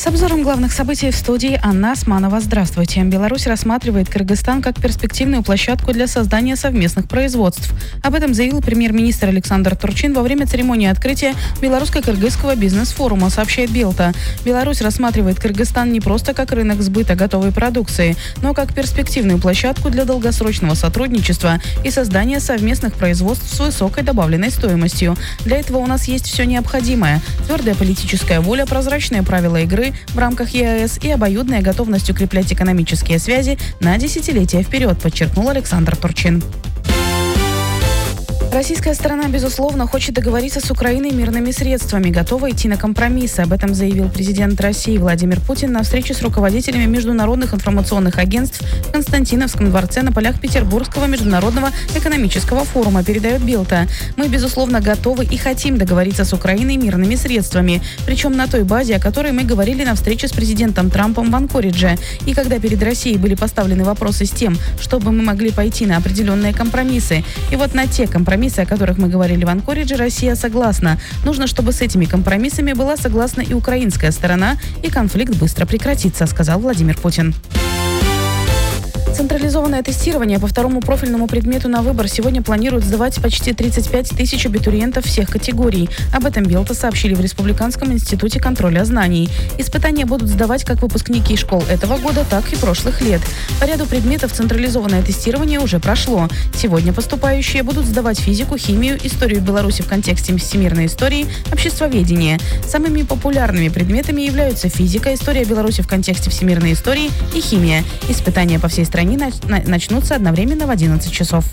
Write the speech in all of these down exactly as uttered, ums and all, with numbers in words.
С обзором главных событий в студии Анна Османова. Здравствуйте. Беларусь рассматривает Кыргызстан как перспективную площадку для создания совместных производств. Об этом заявил премьер-министр Александр Турчин во время церемонии открытия Белорусско-Кыргызского бизнес-форума, сообщает Белта. Беларусь рассматривает Кыргызстан не просто как рынок сбыта готовой продукции, но как перспективную площадку для долгосрочного сотрудничества и создания совместных производств с высокой добавленной стоимостью. Для этого у нас есть все необходимое: твердая политическая воля, прозрачные правила игры в рамках ЕАЭС и обоюдная готовность укреплять экономические связи на десятилетия вперед, подчеркнул Александр Турчин. Российская сторона, безусловно, хочет договориться с Украиной мирными средствами, готова идти на компромиссы. Об этом заявил президент России Владимир Путин на встрече с руководителями международных информационных агентств в Константиновском дворце на полях Петербургского международного экономического форума, передает Белта. Мы, безусловно, готовы и хотим договориться с Украиной мирными средствами, причем на той базе, о которой мы говорили на встрече с президентом Трампом в Анкоридже. И когда перед Россией были поставлены вопросы с тем, чтобы мы могли пойти на определенные компромиссы, и вот на те компромиссы, о которых мы говорили в Анкоридже, Россия согласна. Нужно, чтобы с этими компромиссами была согласна и украинская сторона, и конфликт быстро прекратится, сказал Владимир Путин. Централизованное тестирование по второму профильному предмету на выбор сегодня планируют сдавать почти тридцать пять тысяч абитуриентов всех категорий. Об этом Белта сообщили в Республиканском институте контроля знаний. Испытания будут сдавать как выпускники школ этого года, так и прошлых лет. По ряду предметов централизованное тестирование уже прошло. Сегодня поступающие будут сдавать физику, химию, историю Беларуси в контексте всемирной истории, обществоведение. Самыми популярными предметами являются физика, история Беларуси в контексте всемирной истории и химия. Испытания по всей стране начнутся одновременно в одиннадцать часов.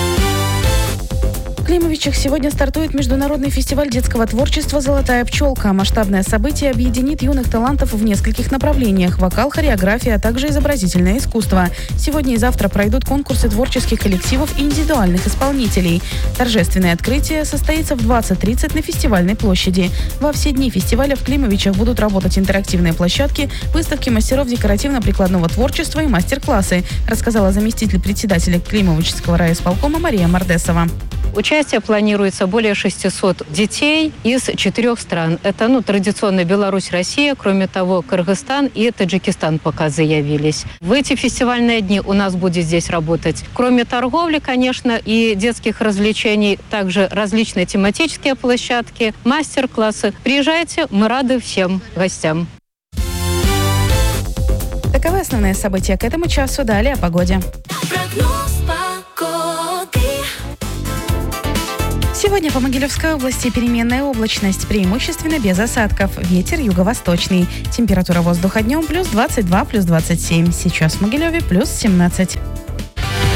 В Климовичах сегодня стартует международный фестиваль детского творчества «Золотая пчелка». Масштабное событие объединит юных талантов в нескольких направлениях – вокал, хореография, а также изобразительное искусство. Сегодня и завтра пройдут конкурсы творческих коллективов и индивидуальных исполнителей. Торжественное открытие состоится в двадцать тридцать на фестивальной площади. Во все дни фестиваля в Климовичах будут работать интерактивные площадки, выставки мастеров декоративно-прикладного творчества и мастер-классы, рассказала заместитель председателя Климовичского райисполкома Мария Мардесова. Участие планируется более шестисот детей из четырех стран. Это ну, традиционно Беларусь, Россия, кроме того, Кыргызстан и Таджикистан пока заявились. В эти фестивальные дни у нас будет здесь работать, кроме торговли, конечно, и детских развлечений, также различные тематические площадки, мастер-классы. Приезжайте, мы рады всем гостям. Таковы основные события к этому часу. Далее о погоде. Сегодня по Могилевской области переменная облачность, преимущественно без осадков. Ветер юго-восточный. Температура воздуха днем плюс двадцать два, плюс двадцать семь. Сейчас в Могилеве плюс семнадцать.